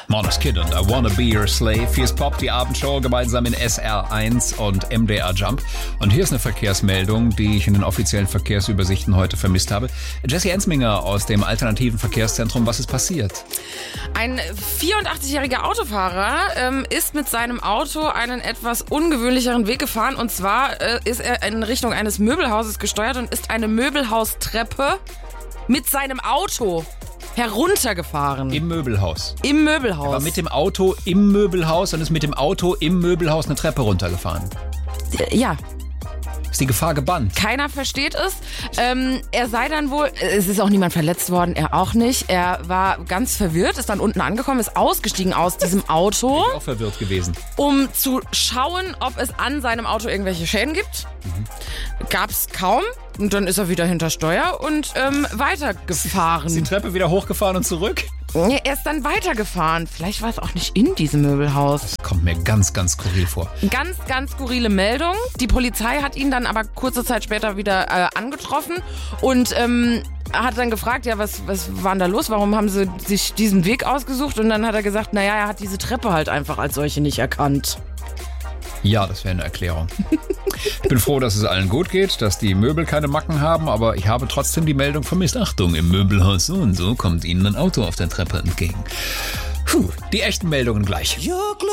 Monos Kid und I Wanna Be Your Slave. Hier ist Pop, die Abendshow, gemeinsam in SR1 und MDR Jump. Und hier ist eine Verkehrsmeldung, die ich in den offiziellen Verkehrsübersichten heute vermisst habe. Jesse Ensminger aus dem Alternativen Verkehrszentrum, was ist passiert? Ein 84-jähriger Autofahrer ist mit seinem Auto einen etwas ungewöhnlicheren Weg gefahren. Und zwar ist er in Richtung eines Möbelhauses gesteuert und ist eine Möbelhaustreppe mit seinem Auto heruntergefahren. Im Möbelhaus. Im Möbelhaus. Er war mit dem Auto im Möbelhaus und ist mit dem Auto im Möbelhaus eine Treppe runtergefahren. Ja. Ist die Gefahr gebannt? Keiner versteht es. Er sei dann wohl, es ist auch niemand verletzt worden, er auch nicht. Er war ganz verwirrt, ist dann unten angekommen, ist ausgestiegen aus diesem Auto. Ich bin auch verwirrt gewesen. Um zu schauen, ob es an seinem Auto irgendwelche Schäden gibt. Gab's kaum. Und dann ist er wieder hinter Steuer und weitergefahren. Ist die Treppe wieder hochgefahren und zurück? Er ist dann weitergefahren. Vielleicht war es auch nicht in diesem Möbelhaus. Das kommt mir ganz, ganz skurril vor. Ganz, ganz skurrile Meldung. Die Polizei hat ihn dann aber kurze Zeit später wieder angetroffen und hat dann gefragt, ja, was war denn da los? Warum haben sie sich diesen Weg ausgesucht? Und dann hat er gesagt, naja, er hat diese Treppe halt einfach als solche nicht erkannt. Ja, das wäre eine Erklärung. Ich bin froh, dass es allen gut geht, dass die Möbel keine Macken haben, aber ich habe trotzdem die Meldung vermisst. Achtung, im Möbelhaus so und so kommt Ihnen ein Auto auf der Treppe entgegen. Die echten Meldungen gleich.